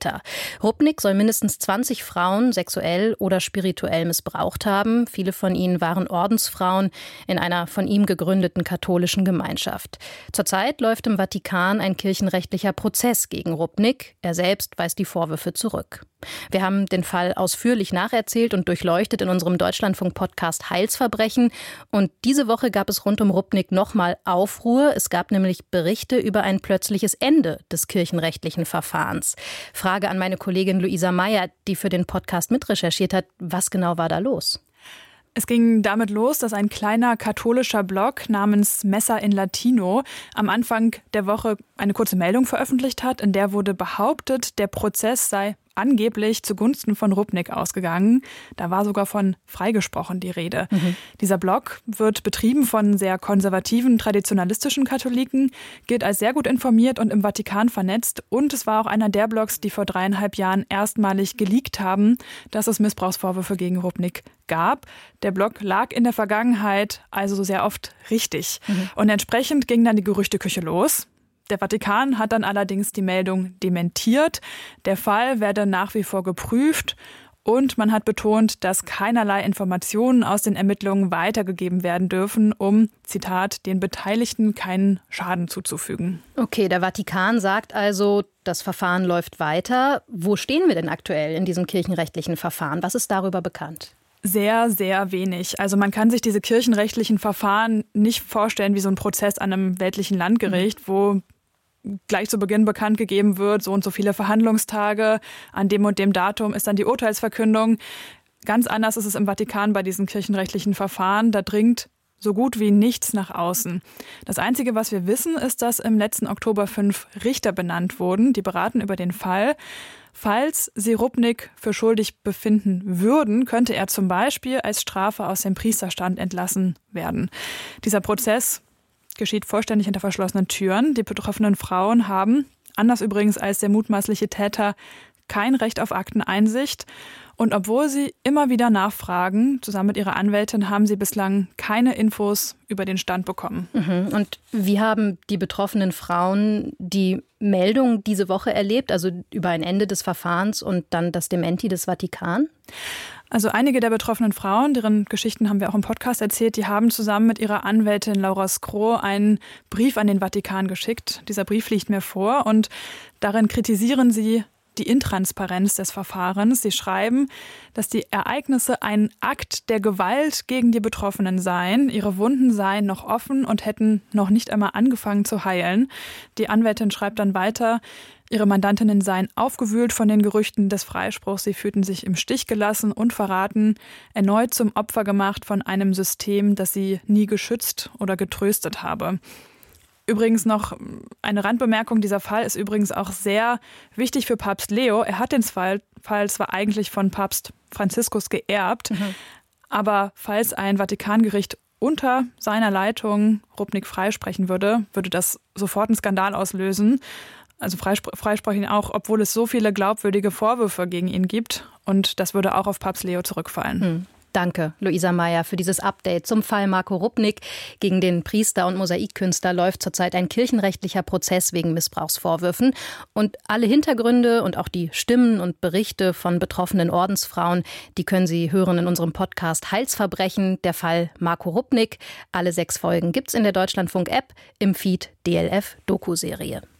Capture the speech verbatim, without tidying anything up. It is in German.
Täter. Rupnik soll mindestens zwanzig Frauen sexuell oder spirituell missbraucht haben. Viele von ihnen waren Ordensfrauen in einer von ihm gegründeten katholischen Gemeinschaft. Zurzeit läuft im Vatikan ein kirchenrechtlicher Prozess gegen Rupnik. Er selbst weist die Vorwürfe zurück. Wir haben den Fall ausführlich nacherzählt und durchleuchtet in unserem Deutschlandfunk-Podcast Heilsverbrechen. Und diese Woche gab es rund um Rupnik nochmal Aufruhr. Es gab nämlich Berichte über ein plötzliches Ende des kirchenrechtlichen Verfahrens. Frage an meine Kollegin Luisa Meyer, die für den Podcast mitrecherchiert hat. Was genau war da los? Es ging damit los, dass ein kleiner katholischer Blog namens Messa in Latino am Anfang der Woche eine kurze Meldung veröffentlicht hat, in der wurde behauptet, der Prozess sei angeblich zugunsten von Rupnik ausgegangen. Da war sogar von freigesprochen die Rede. Mhm. Dieser Blog wird betrieben von sehr konservativen, traditionalistischen Katholiken, gilt als sehr gut informiert und im Vatikan vernetzt. Und es war auch einer der Blogs, die vor dreieinhalb Jahren erstmalig geleakt haben, dass es Missbrauchsvorwürfe gegen Rupnik gab. Der Blog lag in der Vergangenheit also sehr oft richtig. Mhm. Und entsprechend ging dann die Gerüchteküche los. Der Vatikan hat dann allerdings die Meldung dementiert. Der Fall werde nach wie vor geprüft und man hat betont, dass keinerlei Informationen aus den Ermittlungen weitergegeben werden dürfen, um, Zitat, den Beteiligten keinen Schaden zuzufügen. Okay, der Vatikan sagt also, das Verfahren läuft weiter. Wo stehen wir denn aktuell in diesem kirchenrechtlichen Verfahren? Was ist darüber bekannt? Sehr, sehr wenig. Also man kann sich diese kirchenrechtlichen Verfahren nicht vorstellen wie so ein Prozess an einem weltlichen Landgericht, mhm. wo gleich zu Beginn bekannt gegeben wird, so und so viele Verhandlungstage, an dem und dem Datum ist dann die Urteilsverkündung. Ganz anders ist es im Vatikan bei diesen kirchenrechtlichen Verfahren. Da dringt so gut wie nichts nach außen. Das Einzige, was wir wissen, ist, dass im letzten Oktober fünf Richter benannt wurden, die beraten über den Fall. Falls sie Rupnik für schuldig befinden würden, könnte er zum Beispiel als Strafe aus dem Priesterstand entlassen werden. Dieser Prozess geschieht vollständig hinter verschlossenen Türen. Die betroffenen Frauen haben, anders übrigens als der mutmaßliche Täter, kein Recht auf Akteneinsicht. Und obwohl sie immer wieder nachfragen, zusammen mit ihrer Anwältin, haben sie bislang keine Infos über den Stand bekommen. Mhm. Und wie haben die betroffenen Frauen die Meldung diese Woche erlebt, also über ein Ende des Verfahrens und dann das Dementi des Vatikan? Also einige der betroffenen Frauen, deren Geschichten haben wir auch im Podcast erzählt, die haben zusammen mit ihrer Anwältin Laura Skro einen Brief an den Vatikan geschickt. Dieser Brief liegt mir vor und darin kritisieren sie die Intransparenz des Verfahrens. Sie schreiben, dass die Ereignisse ein Akt der Gewalt gegen die Betroffenen seien. Ihre Wunden seien noch offen und hätten noch nicht einmal angefangen zu heilen. Die Anwältin schreibt dann weiter, ihre Mandantinnen seien aufgewühlt von den Gerüchten des Freispruchs. Sie fühlten sich im Stich gelassen und verraten, erneut zum Opfer gemacht von einem System, das sie nie geschützt oder getröstet habe. Übrigens noch eine Randbemerkung, dieser Fall ist übrigens auch sehr wichtig für Papst Leo. Er hat den Fall, Fall zwar eigentlich von Papst Franziskus geerbt, mhm. aber falls ein Vatikangericht unter seiner Leitung Rupnik freisprechen würde, würde das sofort einen Skandal auslösen. Also freispr- freisprechen auch, obwohl es so viele glaubwürdige Vorwürfe gegen ihn gibt. Und das würde auch auf Papst Leo zurückfallen. Mhm. Danke, Luisa Meyer, für dieses Update zum Fall Marco Rupnik. Gegen den Priester und Mosaikkünstler läuft zurzeit ein kirchenrechtlicher Prozess wegen Missbrauchsvorwürfen. Und alle Hintergründe und auch die Stimmen und Berichte von betroffenen Ordensfrauen, die können Sie hören in unserem Podcast Heilsverbrechen, der Fall Marco Rupnik. Alle sechs Folgen gibt's in der Deutschlandfunk-App, im Feed D L F Doku-Serie.